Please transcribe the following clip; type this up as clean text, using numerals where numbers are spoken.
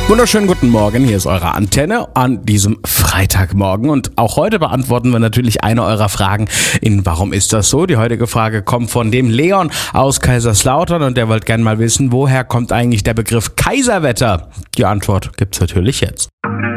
Wunderschönen guten Morgen, hier ist eure Antenne an diesem Freitagmorgen und auch heute beantworten wir natürlich eine eurer Fragen in Warum ist das so? Die heutige Frage kommt von dem Leon aus Kaiserslautern und der wollte gerne mal wissen, woher kommt eigentlich der Begriff Kaiserwetter? Die Antwort gibt's natürlich jetzt.